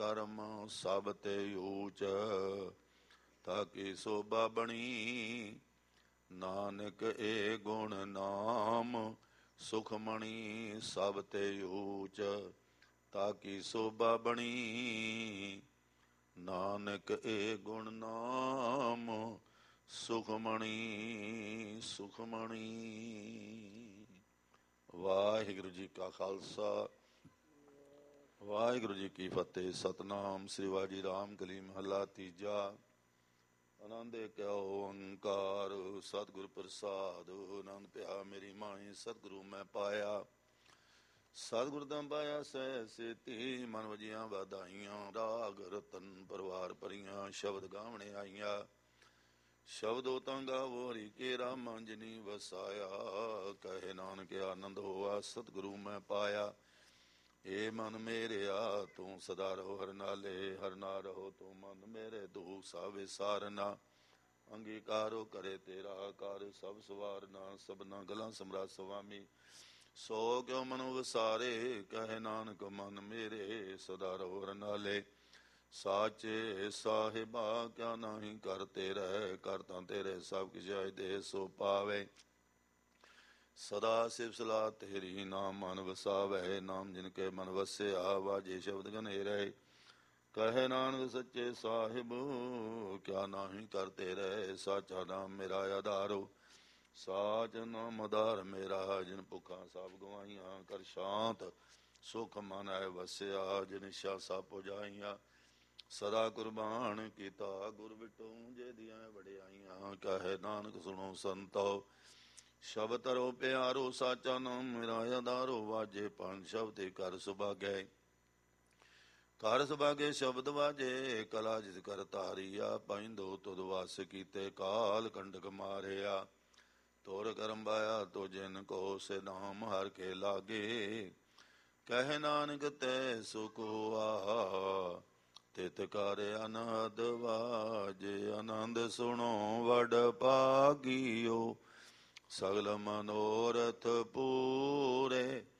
ਕਰਮ ਸਭ ਤੇ ਊਚ, ਤਾਕੀ ਸੋਭਾ ਬਣੀ ਨਾਨਕ ਏ ਗੁਣ ਨਾਮ ਸੁਖਮਣੀ ਸਭ ਤੇ ਊਚ, ਤਾਕੀ ਸੋਭਾ ਬਣੀ ਨਾਨਕ ਏ ਗੁਣ ਨਾਮ ਸੁਖਮਣੀ ਸੁਖਮਣੀ। ਵਾਹਿਗੁਰੂ ਜੀ ਕਾ ਖਾਲਸਾ, ਵਾਹਿਗੁਰੂ ਜੀ ਕੀ ਫਤਿਹ। ਸਤਿਨਾਮ ਸ੍ਰੀ ਵਾਜੀ ਰਾਮ ਕਲੀ ਮਹੱਲਾ ਤੀਜਾ। ਆਨੰਦ ਏਕ ਓੰਕਾਰ ਸਤਿਗੁਰ ਪ੍ਰਸਾਦ, ਆਨੰਦ ਪਿਆ ਮੇਰੀ ਮਾਹੀ ਸਤਿਗੁਰੂ ਮੈਂ ਪਾਇਆ। ਸਤਿਗੁਰ ਦਾ ਪਾਇਆ ਸਹਿ ਸੇਤੀ, ਮਨ ਵਜੀਆਂ ਵਧਾਈਆਂ। ਰਾਗ ਰਤਨ ਪਰਵਾਰ ਭਰੀਆਂ, ਸ਼ਬਦ ਗਾਵਣੇ ਆਈਆਂ। ਸ਼ਬਦੋ ਤਾਂ ਗਾਵੋ ਹਰੀ ਕੇਰਾ, ਮਨ ਜਿਨੀ ਵਸਾਇਆ। ਕਹੇ ਨਾਨਕ ਆਨੰਦ ਹੋਆ ਸਤਿਗੁਰੂ ਮੈਂ ਪਾਇਆ। ਏ ਮਨ ਮੇਰਿਆ ਤੂੰ ਸਦਾ ਰਹੋ ਹਰ ਨਾਲੇ, ਹਰ ਨਾਲ ਰਹੋ ਤੂੰ ਮਨ ਮੇਰੇ। ਦੁਖ ਸਭ ਵਿਸਾਰਨਾ, ਅੰਗੀਕਾਰੋ ਕਰੇ ਤੇਰਾ ਕਰ। ਸਭ ਸਵਾਰਨਾ, ਸਭਨਾ ਗਲਾਂ ਸਮਰਾ ਸੁਆਮੀ। ਸੋ ਕਿਉ ਮਨੁ ਵਸਾਰੇ, ਕਹੇ ਨਾਨਕ ਮਨ ਮੇਰੇ। ਸਦਾ ਰਹੋ ਹਰ ਨਾਲੇ, ਸਾਚੇ ਸਾਹਿਬਾ ਕਿਆ ਨਾਹੀ ਕਰ ਤੇਰੇ। ਕਰ ਤਾਂ ਤੇਰੇ ਸਭ ਕਿਛ ਆਏ ਦੇ ਸੋ ਪਾਵੇ। ਸਦਾ ਸਿਵ ਸਲਾਹ ਤੇਰੀ, ਨਾਮ ਮਨ ਵਸਾਵੈ। ਨਾਮ ਜਿਨ ਕੇ ਮਨ ਵਸਿਆ, ਵਾਜੇ ਸ਼ਬਦ ਗਨੇਰੇ। ਕਹੇ ਨਾਨਕ ਸੱਚੇ ਸਾਹਿਬ ਕਿਆ ਨਾਹੀ ਕਰ ਤੇਰੇ। ਸਾਚਾ ਨਾਮ ਮੇਰਾ ਆਧਾਰੋ, ਸਾਚ ਨਾਮ ਆਧਾਰ ਮੇਰਾ। ਜਿਨ ਭੁੱਖਾਂ ਸਭ ਗਵਾਈਆਂ, ਕਰ ਸ਼ਾਂਤ ਸੁਖ ਮਨ ਹੈ ਵਸਿਆ। ਜਿਨ ਇੱਛਾ ਸਭ ਪੁਜਾਈਆਂ, ਸਦਾ ਕੁਰਬਾਨ ਕੀਤਾ। ਗੁਰ ਬਿਟੂ ਜੇ ਦੀਆਂ ਵਡਿਆਈਆਂ, ਕਹੇ ਨਾਨਕ ਸੁਣੋ ਸੰਤੋ ਸ਼ਬਦ ਤਰੋ ਪਿਆਰੋ। ਸਾਚਾ ਨਾਮ ਮੇਰਾ ਆਧਾਰੋ, ਵਾਜੇ ਪੰਜ ਸ਼ਬਦ ਕਰ ਸੁਭਾਗੈ। ਕਰ ਸੁਭਾਗੇ ਸ਼ਬਦ ਵਾਜੇ, ਕਲਾ ਜਿਸ ਕਰ ਧਾਰੀਆ। ਪੈਂਦੋ ਤੁਧ ਵਸ ਕੀਤੇ, ਕਾਲ ਕੰਡਕ ਮਾਰਿਆ। ਤੁਰ ਕਰਮ ਬਾਇਆ ਤੋ ਜਿਨ ਕੋ, ਸੇ ਨਾਮ ਹਰ ਕੇ ਲਾਗੇ। ਕਹੇ ਨਾਨਕ ਤੈ ਸੁਖ ਹੋਆ, ਤਿਤ ਕਰ ਅਨਹਦ ਵਾਜੇ। ਆਨੰਦ ਸੁਣੋ ਵਡ ਭਾਗੀਓ, ਸਗਲ ਮਨੋਰਥ ਪੂਰੇ।